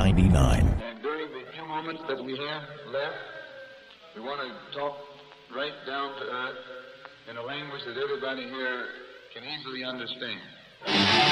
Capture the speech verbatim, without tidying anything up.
ninety-nine. And during the few moments that we have left, we want to talk right down to earth in a language that everybody here can easily understand.